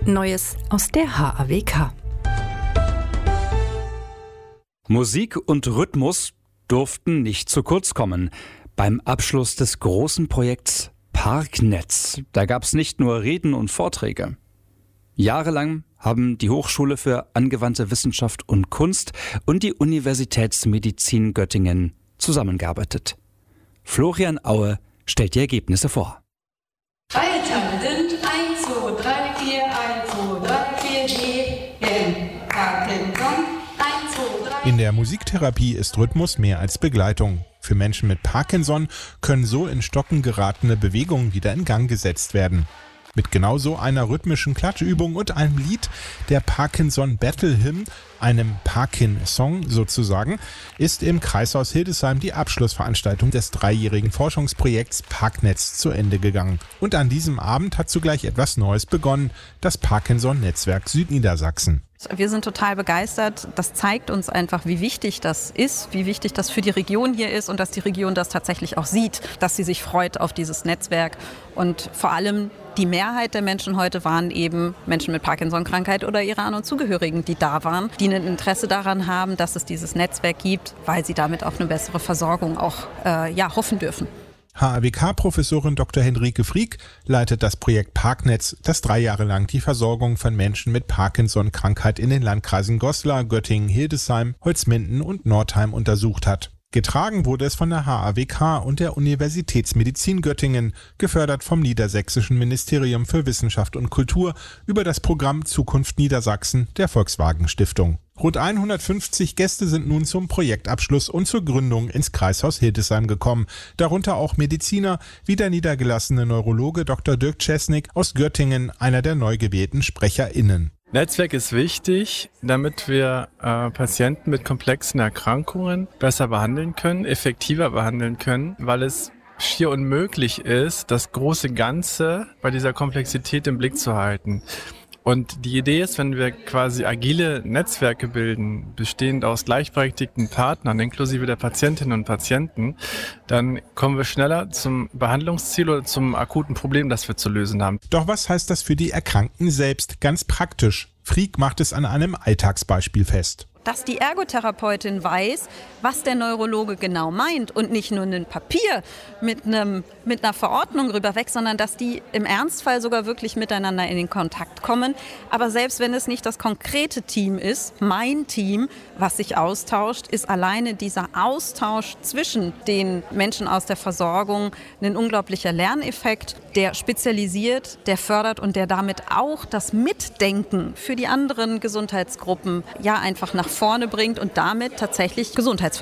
Neues aus der HAWK. Musik und Rhythmus durften nicht zu kurz kommen. Beim Abschluss des großen Projekts Parknetz, da gab es nicht nur Reden und Vorträge. Jahrelang haben die Hochschule für angewandte Wissenschaft und Kunst und die Universitätsmedizin Göttingen zusammengearbeitet. Florian Aue stellt die Ergebnisse vor. Weiter sind 1, 2, 3, 4, 1, 2, 3, 4, gehen. Parkinson, 1, 2, 3. In der Musiktherapie ist Rhythmus mehr als Begleitung. Für Menschen mit Parkinson können so in Stocken geratene Bewegungen wieder in Gang gesetzt werden. Mit genau so einer rhythmischen Klatschübung und einem Lied, der Parkinson Battle Hymn, einem Parkin-Song sozusagen, ist im Kreishaus Hildesheim die Abschlussveranstaltung des 3-jährigen Forschungsprojekts Parknetz zu Ende gegangen. Und an diesem Abend hat zugleich etwas Neues begonnen, das Parkinson-Netzwerk Südniedersachsen. Wir sind total begeistert. Das zeigt uns einfach, wie wichtig das ist, wie wichtig das für die Region hier ist und dass die Region das tatsächlich auch sieht, dass sie sich freut auf dieses Netzwerk. Und vor allem die Mehrheit der Menschen heute waren eben Menschen mit Parkinson-Krankheit oder ihre An- und Zugehörigen, die da waren, die ein Interesse daran haben, dass es dieses Netzwerk gibt, weil sie damit auf eine bessere Versorgung auch hoffen dürfen. HAWK-Professorin Dr. Henrike Frieck leitet das Projekt Parknetz, das 3 Jahre lang die Versorgung von Menschen mit Parkinson-Krankheit in den Landkreisen Goslar, Göttingen, Hildesheim, Holzminden und Nordheim untersucht hat. Getragen wurde es von der HAWK und der Universitätsmedizin Göttingen, gefördert vom Niedersächsischen Ministerium für Wissenschaft und Kultur über das Programm Zukunft Niedersachsen der Volkswagen Stiftung. Rund 150 Gäste sind nun zum Projektabschluss und zur Gründung ins Kreishaus Hildesheim gekommen, darunter auch Mediziner wie der niedergelassene Neurologe Dr. Dirk Czesnik aus Göttingen, einer der neu gewählten SprecherInnen. Netzwerk ist wichtig, damit wir Patienten mit komplexen Erkrankungen besser behandeln können, effektiver behandeln können, weil es schier unmöglich ist, das große Ganze bei dieser Komplexität im Blick zu halten. Und die Idee ist, wenn wir quasi agile Netzwerke bilden, bestehend aus gleichberechtigten Partnern, inklusive der Patientinnen und Patienten, dann kommen wir schneller zum Behandlungsziel oder zum akuten Problem, das wir zu lösen haben. Doch was heißt das für die Erkrankten selbst ganz praktisch? Frieck macht es an einem Alltagsbeispiel fest. Dass die Ergotherapeutin weiß, was der Neurologe genau meint und nicht nur ein Papier mit einer Verordnung rüber weg, sondern dass die im Ernstfall sogar wirklich miteinander in den Kontakt kommen. Aber selbst wenn es nicht das konkrete Team ist, mein Team, was sich austauscht, ist alleine dieser Austausch zwischen den Menschen aus der Versorgung ein unglaublicher Lerneffekt, der spezialisiert, der fördert und der damit auch das Mitdenken für die anderen Gesundheitsgruppen einfach nach vorne bringt und damit tatsächlich Gesundheitsversorgung